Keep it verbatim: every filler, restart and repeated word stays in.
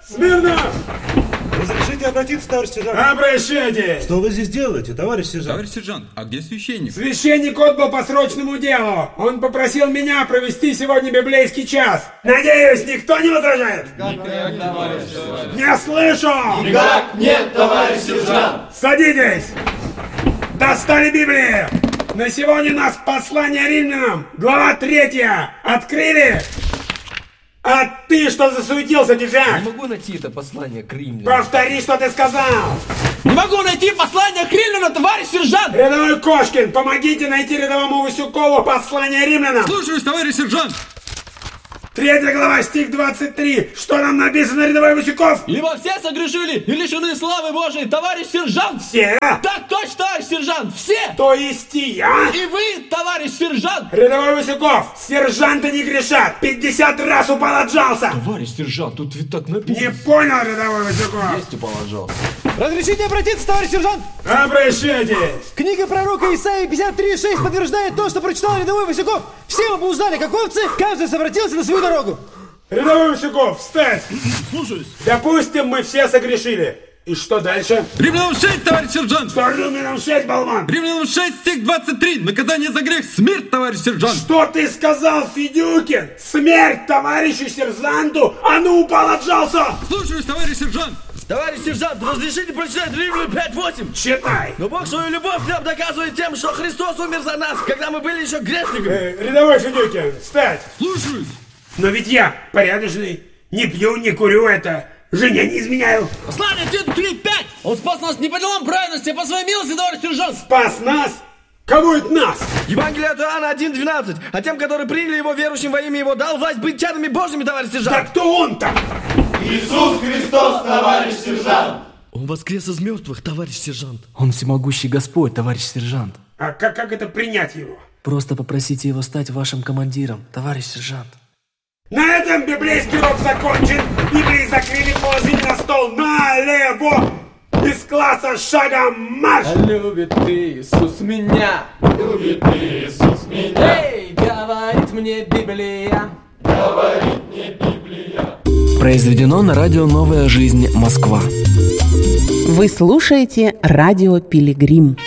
Смирно! Разрешите обратиться, товарищ сержант? Обращайтесь! Что вы здесь делаете, товарищ сержант? Товарищ сержант, а где священник? Священник отбыл по срочному делу. Он попросил меня провести сегодня библейский час. Надеюсь, никто не возражает? Никак, товарищ сержант. Не слышу! Никак нет, товарищ сержант. Садитесь! Достали Библии! На сегодня у нас послание римлянам, глава третья. Открыли? А ты что засуетился, дефяк? Не могу найти это послание к римлянам. Повтори, что ты сказал! Не могу найти послание к римлянам, товарищ сержант! Рядовой Кошкин, помогите найти рядовому Васюкову послание римлянам! Слушаюсь, товарищ сержант! Третья глава, стих двадцать три. Что там написано, рядовой Васюков? Ибо все согрешили и лишены славы Божией, товарищ сержант! Все? Так точно, товарищ сержант, все! То есть и я? И вы, товарищ сержант! Рядовой Васюков, сержанты не грешат. пятьдесят раз упал, отжался. Товарищ сержант, тут ведь так написано. Не понял, рядовой Васюков. Есть упал, отжался. Разрешите обратиться, товарищ сержант? Обращайтесь. Книга пророка Исаии пятьдесят три шесть подтверждает то, что прочитал рядовой Васюков. Все мы блуждали, как овцы, каждый совратился на свою дорогу. Рядовой Васюков, встать. Слушаюсь. Допустим, мы все согрешили. И что дальше? Римлянам шесть, товарищ сержант! Что Римлянам шесть, болван? Римлянам шесть, стих двадцать три. Наказание за грех — смерть, товарищ сержант! Что ты сказал, Федюкин? Смерть товарищу сержанту? А ну, упал, отжался. Слушаюсь, товарищ сержант! Товарищ сержант, разрешите прочитать Римлян пять восемь? Читай. Но Бог свою любовь к нам доказывает тем, что Христос умер за нас, когда мы были еще грешниками. Э, рядовой Федюкин, встать. Слушаюсь! Но ведь я порядочный. Не пью, не курю это. Жене не изменяю. Послание Титу три пять! Он спас нас не по делам праведности, а по своей милости, товарищ сержант! Спас нас? Кого это нас? Евангелие от Иоанна один двенадцать. А тем, которые приняли его верующим во имя его, дал власть быть чадами Божьими, товарищ сержант! Да кто он-то? Иисус Христос, товарищ сержант. Он воскрес из мертвых, товарищ сержант. Он всемогущий Господь, товарищ сержант. А как, как это принять его? Просто попросите его стать вашим командиром, товарищ сержант. На этом библейский урок закончен. Библии закрыли, положили на стол. Налево! Из класса шагом марш! Любит Иисус меня. Любит Иисус меня. Эй, говорит мне Библия. Говорит мне Библия. Произведено на радио «Новая жизнь. Москва». Вы слушаете радио «Пилигрим».